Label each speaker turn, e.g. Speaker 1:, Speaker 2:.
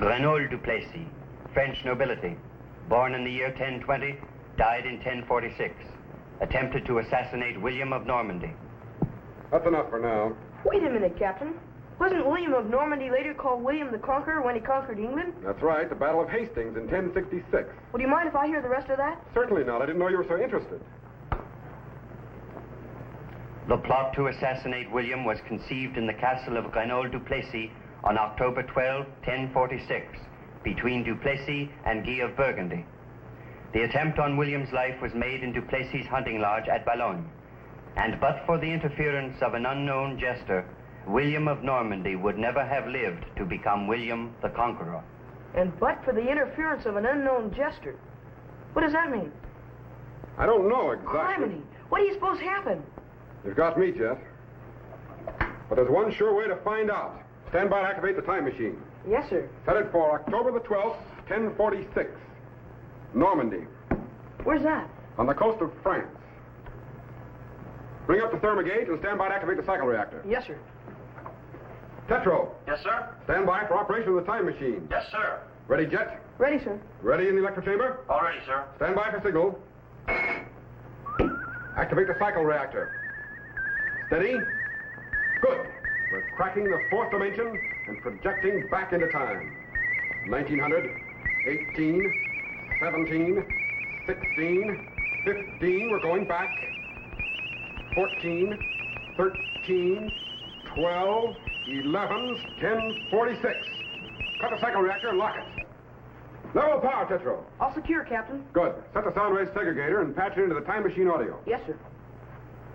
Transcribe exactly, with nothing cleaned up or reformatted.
Speaker 1: Renaud Duplessis, French nobility, born in the year ten twenty, died in ten forty-six. Attempted to assassinate William of Normandy.
Speaker 2: That's enough for now.
Speaker 3: Wait a minute, Captain. Wasn't William of Normandy later called William the Conqueror when he conquered England?
Speaker 2: That's right, the Battle of Hastings in ten sixty-six.
Speaker 3: Would you mind if I hear the rest of that?
Speaker 2: Certainly not. I didn't know you were so interested.
Speaker 1: The plot to assassinate William was conceived in the castle of Renaud Duplessis on October twelfth, ten forty-six, between Duplessis and Guy of Burgundy. The attempt on William's life was made in Duplessis' hunting lodge at Boulogne, and but for the interference of an unknown jester, William of Normandy would never have lived to become William the Conqueror.
Speaker 3: And but for the interference of an unknown jester. What does that mean?
Speaker 2: I don't know exactly.
Speaker 3: Criminy! What do you suppose happened?
Speaker 2: You've got me, Jet. But there's one sure way to find out. Stand by and activate the time machine.
Speaker 3: Yes, sir.
Speaker 2: Set it for October the twelfth, ten forty-six. Normandy.
Speaker 3: Where's that?
Speaker 2: On the coast of France. Bring up the thermogauge and stand by to activate the cycle reactor.
Speaker 3: Yes, sir.
Speaker 2: Tetro.
Speaker 4: Yes, sir.
Speaker 2: Stand by for operation of the time machine.
Speaker 4: Yes, sir.
Speaker 2: Ready, Jet?
Speaker 3: Ready, sir.
Speaker 2: Ready in the electrochamber?
Speaker 4: All ready, sir.
Speaker 2: Stand by for signal. Activate the cycle reactor. Steady. Good. We're cracking the fourth dimension and projecting back into time. nineteen hundred, eighteen, seventeen, sixteen, fifteen. We're going back. fourteen, thirteen, twelve, eleven, ten forty-six. Cut the cycle reactor and lock it. Level power, Tetro.
Speaker 3: All secure, Captain.
Speaker 2: Good. Set the sound wave segregator and patch it into the time machine audio.
Speaker 3: Yes, sir.